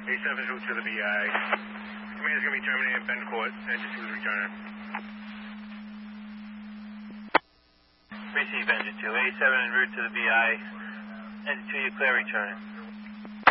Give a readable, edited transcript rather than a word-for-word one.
A7 route to the VI. Command is going to be terminating at Bencourt. Engine 2 is returning. Receive engine 2. A7 en route to the VI. Engine 2, you clear returning.